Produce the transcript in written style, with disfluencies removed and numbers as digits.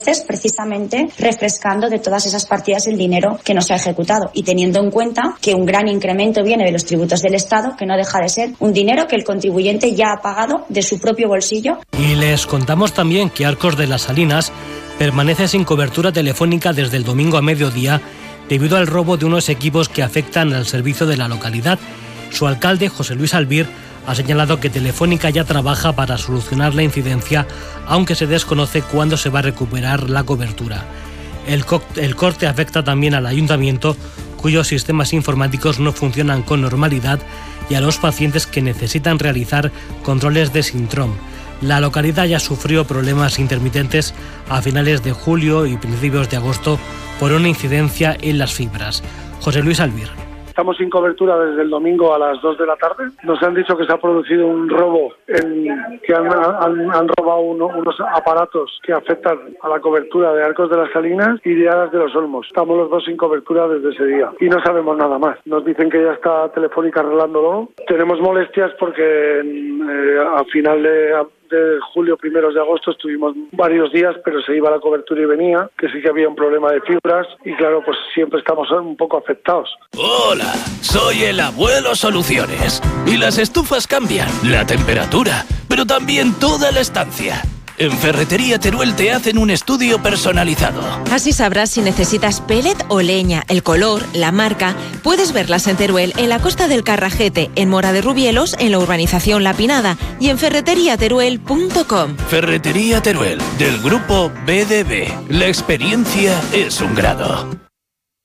precisamente refrescando de todas esas partidas el dinero que no se ha ejecutado y teniendo en cuenta que un gran incremento viene de los tributos del Estado, que no deja de ser un dinero que el contribuyente ya ha pagado de su propio bolsillo. Y les contamos también que Arcos de las Salinas permanece sin cobertura telefónica desde el domingo a mediodía debido al robo de unos equipos que afectan al servicio de la localidad. Su alcalde, José Luis Albir, ha señalado que Telefónica ya trabaja para solucionar la incidencia, aunque se desconoce cuándo se va a recuperar la cobertura. El corte afecta también al ayuntamiento, cuyos sistemas informáticos no funcionan con normalidad, y a los pacientes que necesitan realizar controles de Sintrom. La localidad ya sufrió problemas intermitentes a finales de julio y principios de agosto por una incidencia en las fibras. José Luis Albir. Estamos sin cobertura desde el domingo a las 2 de la tarde. Nos han dicho que se ha producido un robo, que han robado unos aparatos que afectan a la cobertura de Arcos de las Salinas y de Aras de los Olmos. Estamos los dos sin cobertura desde ese día y no sabemos nada más. Nos dicen que ya está Telefónica arreglándolo. Tenemos molestias porque a final de julio, primeros de agosto, estuvimos varios días, pero se iba la cobertura y venía, que sí que había un problema de fibras y claro, pues siempre estamos un poco afectados. Hola, soy el Abuelo Soluciones y las estufas cambian la temperatura, pero también toda la estancia. En Ferretería Teruel te hacen un estudio personalizado. Así sabrás si necesitas pellet o leña, el color, la marca. Puedes verlas en Teruel, en la Costa del Carrajete, en Mora de Rubielos, en la urbanización La Pinada y en ferreteriateruel.com. Ferretería Teruel, del grupo BDB. La experiencia es un grado.